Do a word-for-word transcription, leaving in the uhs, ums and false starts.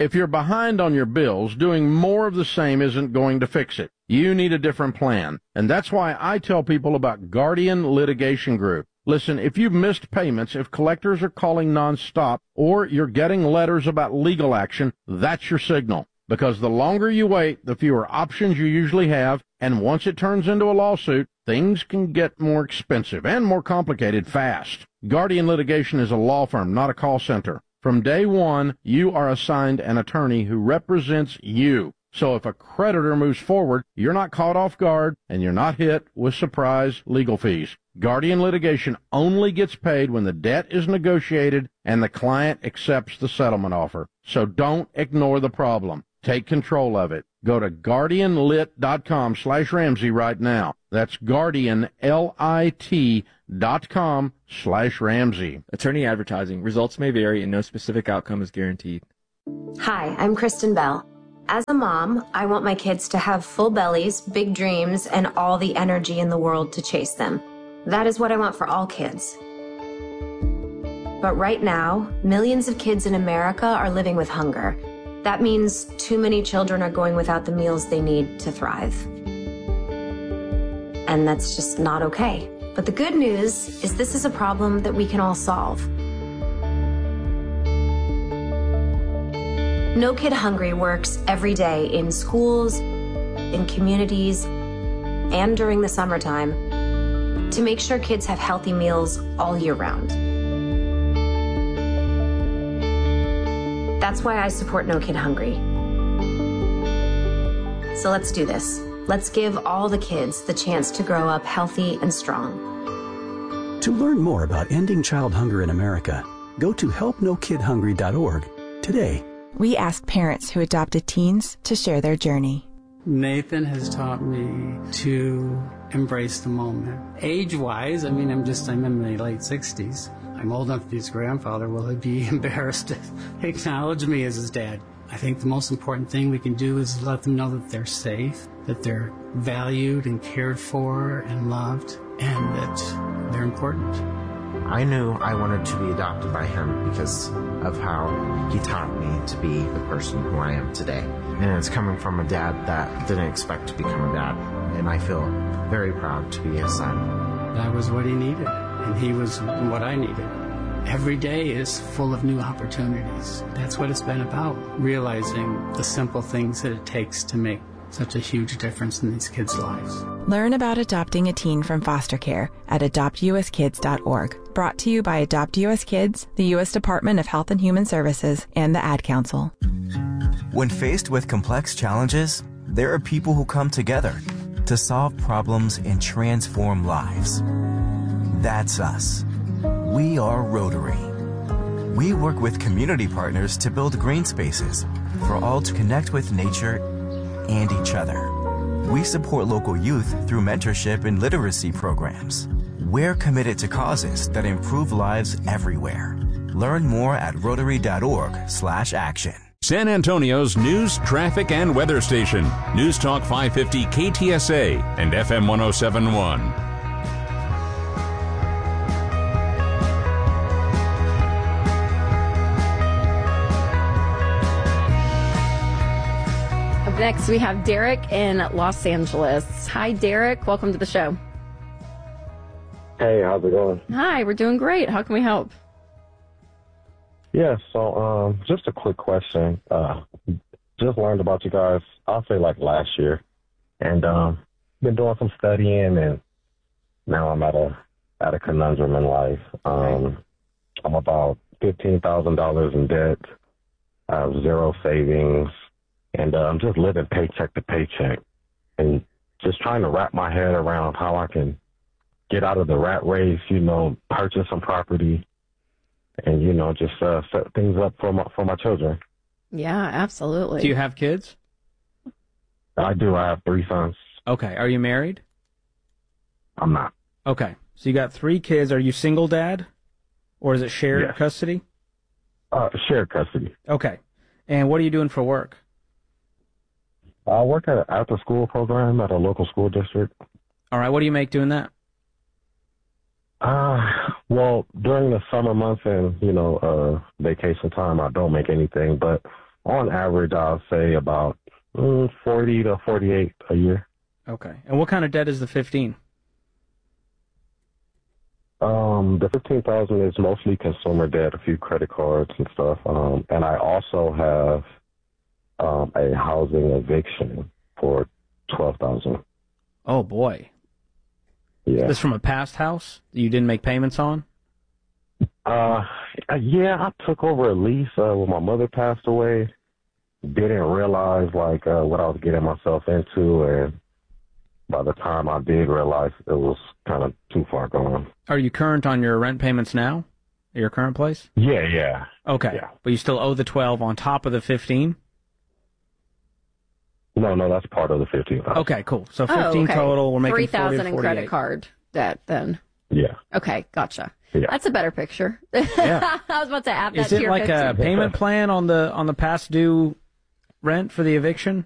If you're behind on your bills, doing more of the same isn't going to fix it. You need a different plan. And that's why I tell people about Guardian Litigation Group. Listen, if you've missed payments, if collectors are calling nonstop, or you're getting letters about legal action, that's your signal. Because the longer you wait, the fewer options you usually have, and once it turns into a lawsuit, things can get more expensive and more complicated fast. Guardian Litigation is a law firm, not a call center. From day one, you are assigned an attorney who represents you. So if a creditor moves forward, you're not caught off guard and you're not hit with surprise legal fees. Guardian Litigation only gets paid when the debt is negotiated and the client accepts the settlement offer. So don't ignore the problem. Take control of it. Go to guardianlit.com slash Ramsey right now. That's Guardian, L I T dot com slash Ramsey. Attorney advertising. Results may vary and no specific outcome is guaranteed. Hi, I'm Kristen Bell. As a mom, I want my kids to have full bellies, big dreams, and all the energy in the world to chase them. That is what I want for all kids. But right now, millions of kids in America are living with hunger. That means too many children are going without the meals they need to thrive. And that's just not okay. But the good news is this is a problem that we can all solve. No Kid Hungry works every day in schools, in communities, and during the summertime to make sure kids have healthy meals all year round. That's why I support No Kid Hungry. So let's do this. Let's give all the kids the chance to grow up healthy and strong. To learn more about ending child hunger in America, go to help no kid hungry dot org today. We asked parents who adopted teens to share their journey. Nathan has taught me to embrace the moment. Age-wise, I mean, I'm just, I'm in my late sixties. I'm old enough to be his grandfather. Will he be embarrassed to acknowledge me as his dad? I think the most important thing we can do is let them know that they're safe, that they're valued and cared for and loved, and that they're important. I knew I wanted to be adopted by him because of how he taught me to be the person who I am today. And it's coming from a dad that didn't expect to become a dad. And I feel very proud to be his son. That was what he needed, and he was what I needed. Every day is full of new opportunities. That's what it's been about, realizing the simple things that it takes to make such a huge difference in these kids' lives. Learn about adopting a teen from foster care at adopt u s kids dot org. Brought to you by Adopt U S Kids, the U S Department of Health and Human Services, and the Ad Council. When faced with complex challenges, there are people who come together to solve problems and transform lives. That's us. We are Rotary. We work with community partners to build green spaces for all to connect with nature and each other. We support local youth through mentorship and literacy programs. We're committed to causes that improve lives everywhere. Learn more at rotary dot org slash action. San Antonio's news, traffic, and weather station. News Talk five fifty K T S A and F M one oh seven point one. Up next, we have Derek in Los Angeles. Hi, Derek. Welcome to the show. Hey, how's it going? Hi, we're doing great. How can we help? Yeah, so um, just a quick question. Uh, just learned about you guys, I'll say like last year, and um, been doing some studying, and now I'm at a at a conundrum in life. Um, I'm about fifteen thousand dollars in debt. I have zero savings, and uh, I'm just living paycheck to paycheck, and just trying to wrap my head around how I can get out of the rat race, you know, purchase some property, and, you know, just uh, set things up for my for my children. Yeah, absolutely. Do you have kids? I do. I have three sons. Okay. Are you married? I'm not. Okay. So you got three kids. Are you single dad? Or is it shared Yes. custody? Uh, shared custody. Okay. And what are you doing for work? I work at an after-school program at a local school district. All right. What do you make doing that? Uh, well, during the summer months and, you know, uh, vacation time, I don't make anything. But on average, I'll say about mm, forty to forty-eight a year. Okay. And what kind of debt is the fifteen? Um, the fifteen thousand is mostly consumer debt, a few credit cards and stuff. Um, and I also have um, a housing eviction for twelve thousand. Oh boy. Yeah. Is this from a past house that you didn't make payments on? Uh, yeah, I took over a lease uh, when my mother passed away. Didn't realize like uh, what I was getting myself into, and by the time I did realize, it was kind of too far gone. Are you current on your rent payments now at your current place? Yeah, yeah. Okay. Yeah. But you still owe the twelve on top of the fifteen? No, no, that's part of the fifteen thousand. Okay, cool. So fifteen oh, okay. total. We're making three thousand forty to in credit forty-eight. card debt then. Yeah. Okay, gotcha. Yeah. That's a better picture. Yeah. I was about to add that Is to it your like a fifteen. payment plan on the on the past due rent for the eviction?